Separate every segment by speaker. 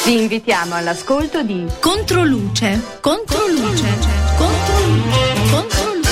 Speaker 1: Vi invitiamo all'ascolto di
Speaker 2: Controluce, Controluce, Controluce, Controluce.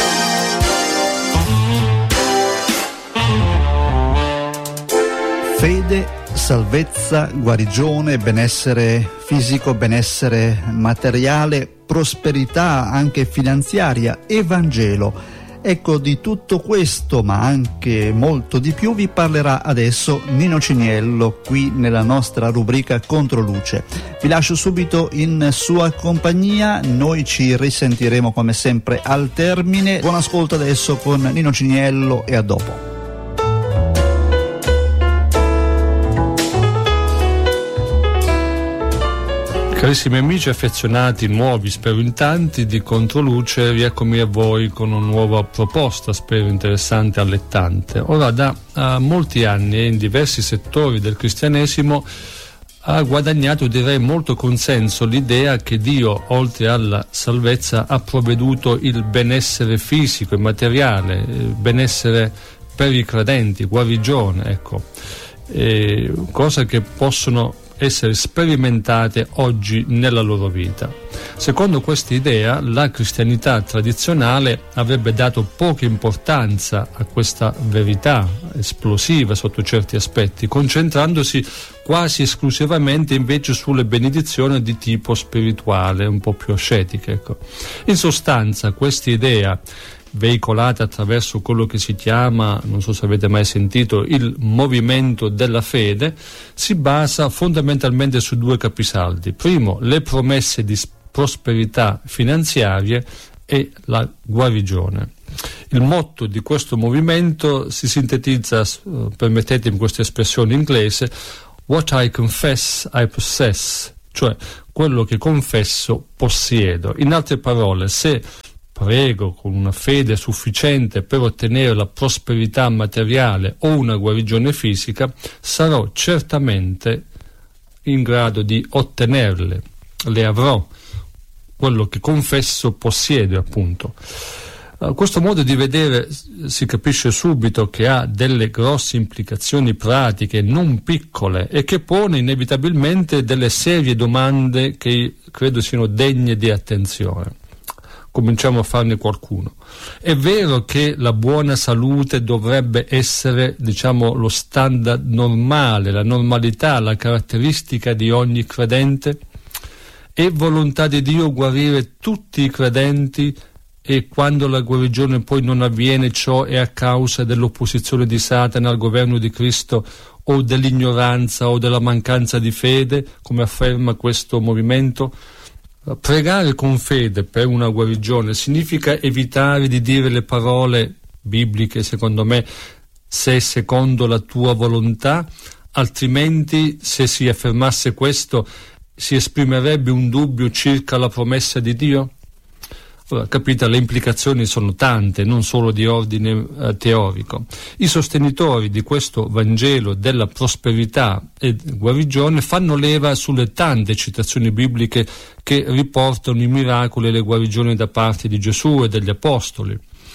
Speaker 3: Fede, salvezza, guarigione, benessere fisico, benessere materiale, prosperità anche finanziaria, Evangelo. Ecco, di tutto questo, ma anche molto di più, vi parlerà adesso Nino Ciniello qui nella nostra rubrica Controluce. Vi lascio subito in sua compagnia, noi ci risentiremo come sempre al termine. Buon ascolto adesso con Nino Ciniello e a dopo.
Speaker 4: Carissimi amici affezionati, nuovi, spero in tanti, di Controluce, rieccomi a voi con una nuova proposta, spero interessante e allettante. Ora, da molti anni e in diversi settori del cristianesimo ha guadagnato, direi, molto consenso l'idea che Dio, oltre alla salvezza, ha provveduto il benessere fisico e materiale, il benessere per i credenti, guarigione, ecco, cose che possono essere sperimentate oggi nella loro vita. Secondo questa idea, la cristianità tradizionale avrebbe dato poca importanza a questa verità esplosiva sotto certi aspetti, concentrandosi quasi esclusivamente invece sulle benedizioni di tipo spirituale, un po' più ascetiche, ecco. In sostanza, questa idea, veicolata attraverso quello che si chiama, non so se avete mai sentito, il movimento della fede, si basa fondamentalmente su due capisaldi. Primo, le promesse di prosperità finanziarie e la guarigione. Il motto di questo movimento si sintetizza, permettetemi questa espressione inglese, "What I confess I possess", cioè quello che confesso possiedo. In altre parole, se prego con una fede sufficiente per ottenere la prosperità materiale o una guarigione fisica, sarò certamente in grado di ottenerle, le avrò, quello che confesso possiedo, appunto. Questo modo di vedere si capisce subito che ha delle grosse implicazioni pratiche, non piccole, e che pone inevitabilmente delle serie domande che credo siano degne di attenzione. Cominciamo a farne qualcuno. È vero che la buona salute dovrebbe essere, diciamo, lo standard normale, la normalità, la caratteristica di ogni credente? È volontà di Dio guarire tutti i credenti, e quando la guarigione poi non avviene, ciò è a causa dell'opposizione di Satana al governo di Cristo, o dell'ignoranza o della mancanza di fede, come afferma questo movimento? Pregare con fede per una guarigione significa evitare di dire le parole bibliche, secondo me, "se è secondo la tua volontà", altrimenti, se si affermasse questo, si esprimerebbe un dubbio circa la promessa di Dio? Ora, capite, le implicazioni sono tante, non solo di ordine teorico. I sostenitori di questo Vangelo della prosperità e guarigione fanno leva sulle tante citazioni bibliche che riportano i miracoli e le guarigioni da parte di Gesù e degli Apostoli.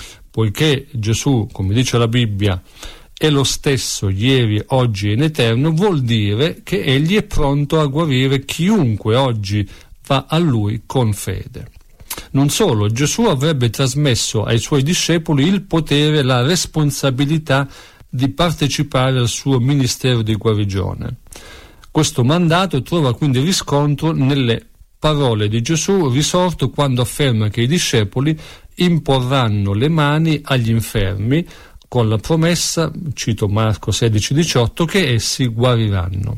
Speaker 4: Poiché Gesù, come dice la Bibbia, è lo stesso ieri, oggi e in eterno, vuol dire che egli è pronto a guarire chiunque oggi va a lui con fede. Non solo, Gesù avrebbe trasmesso ai suoi discepoli il potere e la responsabilità di partecipare al suo ministero di guarigione. Questo mandato trova quindi riscontro nelle parole di Gesù risorto quando afferma che i discepoli imporranno le mani agli infermi con la promessa, cito Marco 16,18, che essi guariranno.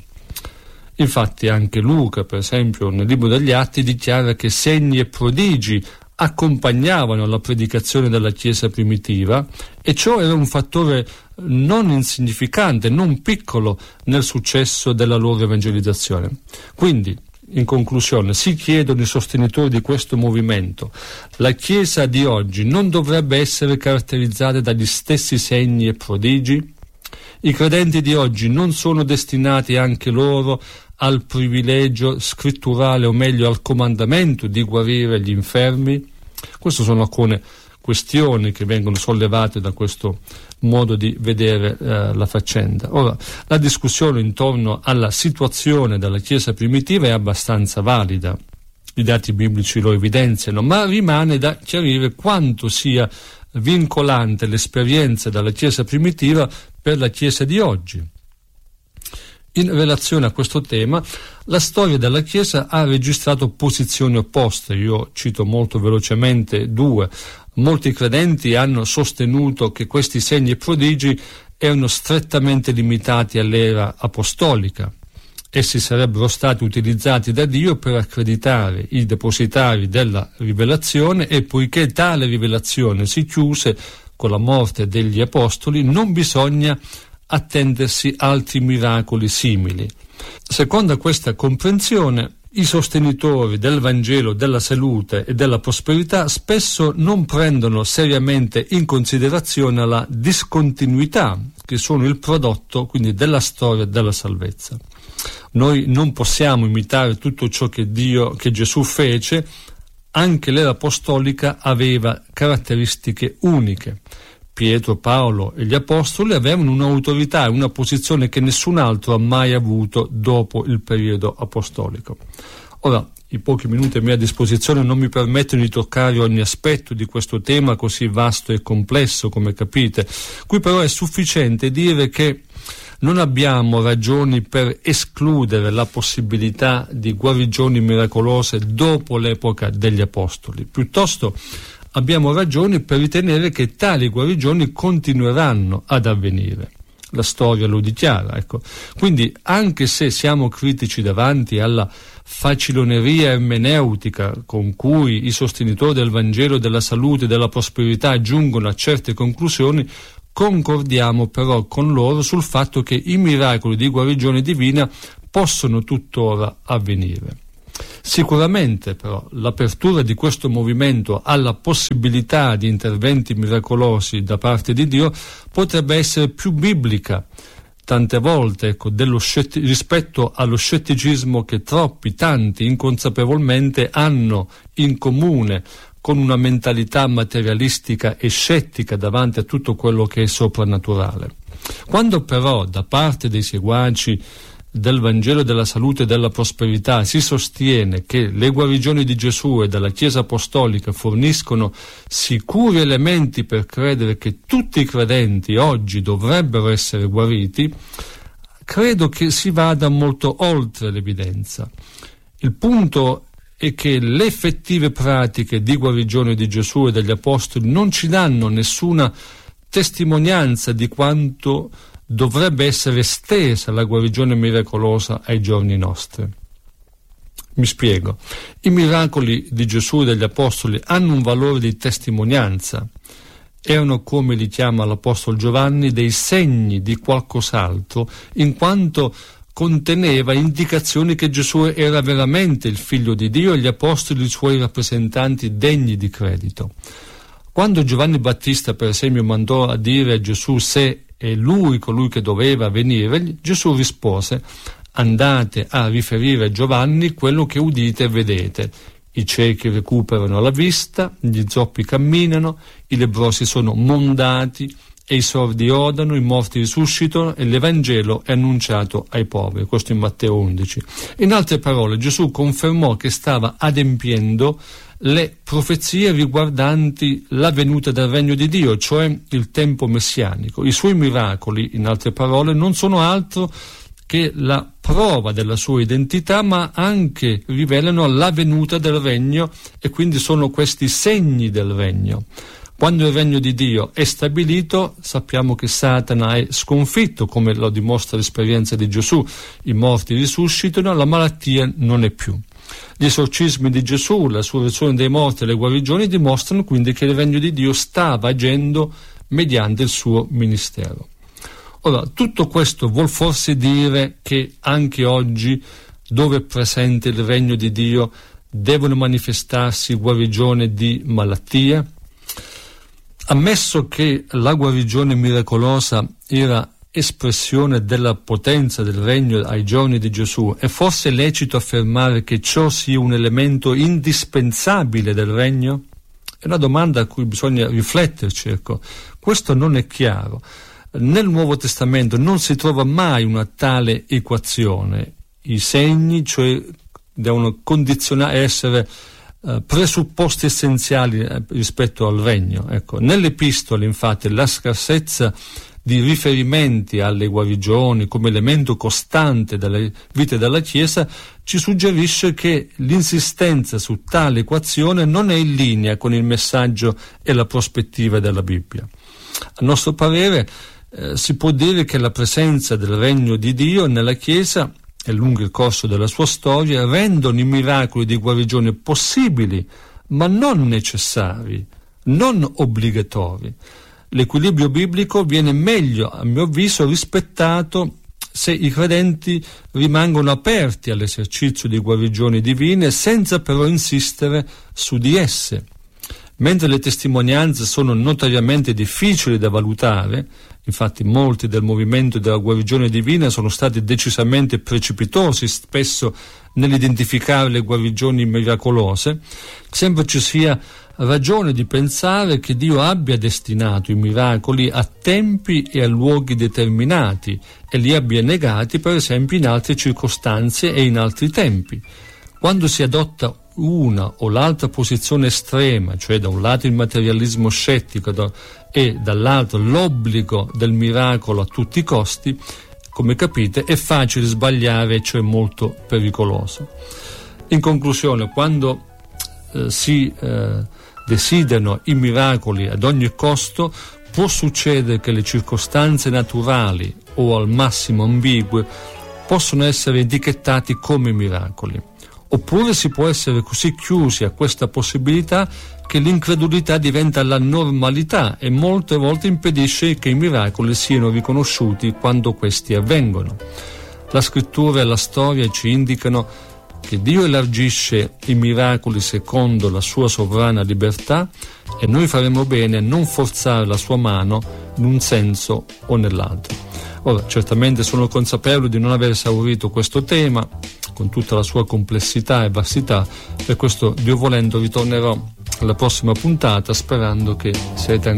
Speaker 4: Infatti anche Luca, per esempio, nel libro degli Atti dichiara che segni e prodigi accompagnavano la predicazione della Chiesa primitiva, e ciò era un fattore non insignificante, non piccolo nel successo della loro evangelizzazione. Quindi, in conclusione, si chiedono i sostenitori di questo movimento: la Chiesa di oggi non dovrebbe essere caratterizzata dagli stessi segni e prodigi? I credenti di oggi non sono destinati anche loro al privilegio scritturale, o meglio al comandamento di guarire gli infermi? Queste sono alcune questioni che vengono sollevate da questo modo di vedere la faccenda. Ora, la discussione intorno alla situazione della Chiesa primitiva è abbastanza valida, i dati biblici lo evidenziano, ma rimane da chiarire quanto sia vincolante l'esperienza della Chiesa primitiva per la Chiesa di oggi. In relazione a questo tema, la storia della Chiesa ha registrato posizioni opposte. Io cito molto velocemente due. Molti credenti hanno sostenuto che questi segni e prodigi erano strettamente limitati all'era apostolica. Essi sarebbero stati utilizzati da Dio per accreditare i depositari della rivelazione, e poiché tale rivelazione si chiuse con la morte degli apostoli, non bisogna attendersi altri miracoli simili. Secondo questa comprensione, i sostenitori del Vangelo della salute e della prosperità spesso non prendono seriamente in considerazione la discontinuità che sono il prodotto quindi della storia della salvezza. Noi non possiamo imitare tutto ciò che Gesù fece. Anche l'era apostolica aveva caratteristiche uniche. Pietro, Paolo e gli apostoli avevano un'autorità e una posizione che nessun altro ha mai avuto dopo il periodo apostolico. Ora, i pochi minuti a mia disposizione non mi permettono di toccare ogni aspetto di questo tema così vasto e complesso, come capite. Qui però è sufficiente dire che non abbiamo ragioni per escludere la possibilità di guarigioni miracolose dopo l'epoca degli apostoli. Piuttosto abbiamo ragioni per ritenere che tali guarigioni continueranno ad avvenire. La storia lo dichiara, ecco. Quindi, anche se siamo critici davanti alla faciloneria ermeneutica con cui i sostenitori del Vangelo della salute e della prosperità giungono a certe conclusioni, concordiamo però con loro sul fatto che i miracoli di guarigione divina possono tuttora avvenire. Sicuramente però l'apertura di questo movimento alla possibilità di interventi miracolosi da parte di Dio potrebbe essere più biblica tante volte, rispetto allo scetticismo che tanti inconsapevolmente hanno in comune con una mentalità materialistica e scettica davanti a tutto quello che è soprannaturale. Quando però da parte dei seguaci del Vangelo della salute e della prosperità si sostiene che le guarigioni di Gesù e della Chiesa apostolica forniscono sicuri elementi per credere che tutti i credenti oggi dovrebbero essere guariti, credo che si vada molto oltre l'evidenza. Il punto è che le effettive pratiche di guarigione di Gesù e degli apostoli non ci danno nessuna testimonianza di quanto dovrebbe essere estesa la guarigione miracolosa ai giorni nostri. Mi spiego. I miracoli di Gesù e degli apostoli hanno un valore di testimonianza. Erano, come li chiama l'apostolo Giovanni, dei segni di qualcos'altro, in quanto conteneva indicazioni che Gesù era veramente il Figlio di Dio e gli apostoli i suoi rappresentanti degni di credito. Quando Giovanni Battista, per esempio, mandò a dire a Gesù se è lui colui che doveva venire, Gesù rispose: andate a riferire a Giovanni quello che udite e vedete. I ciechi recuperano la vista, gli zoppi camminano, i lebbrosi sono mondati e i sordi odano, i morti risuscitano e l'Evangelo è annunciato ai poveri. Questo in Matteo 11. In altre parole, Gesù confermò che stava adempiendo le profezie riguardanti la venuta del regno di Dio, cioè il tempo messianico. I suoi miracoli, in altre parole, non sono altro che la prova della sua identità, ma anche rivelano la venuta del regno, e quindi sono questi segni del regno. Quando il regno di Dio è stabilito, sappiamo che Satana è sconfitto, come lo dimostra l'esperienza di Gesù. I morti risuscitano, la malattia non è più. Gli esorcismi di Gesù, la resurrezione dei morti e le guarigioni dimostrano quindi che il regno di Dio stava agendo mediante il suo ministero. Ora, tutto questo vuol forse dire che anche oggi, dove è presente il regno di Dio, devono manifestarsi guarigioni di malattie? Ammesso che la guarigione miracolosa era espressione della potenza del regno ai giorni di Gesù, è forse lecito affermare che ciò sia un elemento indispensabile del regno? È una domanda a cui bisogna rifletterci, ecco. Questo non è chiaro. Nel Nuovo Testamento non si trova mai una tale equazione. I segni, cioè, devono condizionare, essere presupposti essenziali rispetto al regno. Ecco. Nelle epistole, infatti, la scarsezza di riferimenti alle guarigioni come elemento costante della vita della Chiesa ci suggerisce che l'insistenza su tale equazione non è in linea con il messaggio e la prospettiva della Bibbia. A nostro parere si può dire che la presenza del regno di Dio nella Chiesa e lungo il corso della sua storia rendono i miracoli di guarigione possibili, ma non necessari, non obbligatori. L'equilibrio biblico viene meglio, a mio avviso, rispettato se i credenti rimangono aperti all'esercizio di guarigioni divine senza però insistere su di esse. Mentre le testimonianze sono notoriamente difficili da valutare, infatti molti del movimento della guarigione divina sono stati decisamente precipitosi spesso nell'identificare le guarigioni miracolose, sembra ci sia ragione di pensare che Dio abbia destinato i miracoli a tempi e a luoghi determinati e li abbia negati, per esempio, in altre circostanze e in altri tempi. Quando si adotta una o l'altra posizione estrema, cioè da un lato il materialismo scettico e dall'altro l'obbligo del miracolo a tutti i costi, come capite è facile sbagliare, cioè molto pericoloso. In conclusione, quando si desiderano i miracoli ad ogni costo, può succedere che le circostanze naturali o al massimo ambigue possono essere etichettati come miracoli. Oppure si può essere così chiusi a questa possibilità che l'incredulità diventa la normalità e molte volte impedisce che i miracoli siano riconosciuti quando questi avvengono. La scrittura e la storia ci indicano che Dio elargisce i miracoli secondo la sua sovrana libertà e noi faremo bene a non forzare la sua mano in un senso o nell'altro. Ora, certamente sono consapevole di non aver esaurito questo tema con tutta la sua complessità e vastità, per questo, Dio volendo, ritornerò alla prossima puntata sperando che siete